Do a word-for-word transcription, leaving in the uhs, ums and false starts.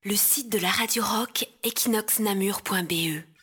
le site de la radio rock equinox namur point b e.